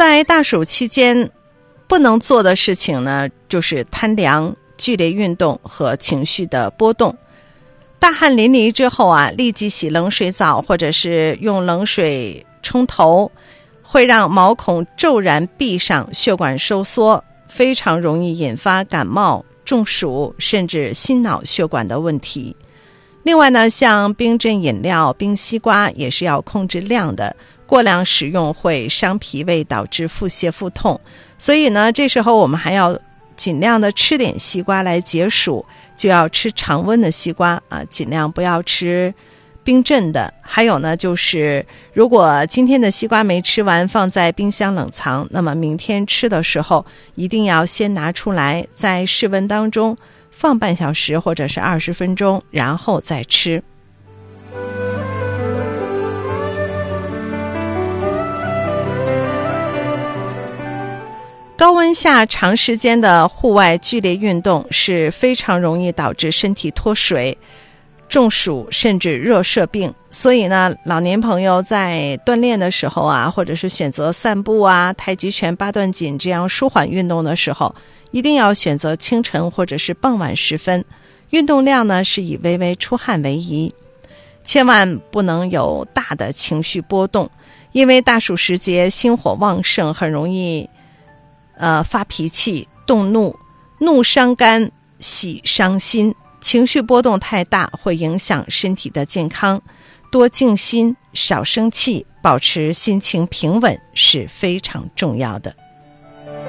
在大暑期间不能做的事情呢，就是贪凉、剧烈运动和情绪的波动。大汗淋漓之后啊，立即洗冷水澡或者是用冷水冲头，会让毛孔骤然闭上，血管收缩，非常容易引发感冒、中暑甚至心脑血管的问题。另外呢，像冰镇饮料、冰西瓜也是要控制量的，过量使用会伤脾胃，导致腹泻腹痛。所以呢，这时候我们还要尽量的吃点西瓜来解暑，就要吃常温的西瓜啊，尽量不要吃冰镇的。还有呢，就是如果今天的西瓜没吃完，放在冰箱冷藏，那么明天吃的时候一定要先拿出来，在室温当中放半小时或者是20分钟，然后再吃。高温下长时间的户外剧烈运动是非常容易导致身体脱水、中暑甚至热射病。所以呢，老年朋友在锻炼的时候啊，或者是选择散步啊、太极拳、八段锦这样舒缓运动的时候，一定要选择清晨或者是傍晚时分，运动量呢是以微微出汗为宜，千万不能有大的情绪波动，因为大暑时节心火旺盛，很容易发脾气、动怒，怒伤肝，喜伤心，情绪波动太大会影响身体的健康。多静心，少生气，保持心情平稳是非常重要的。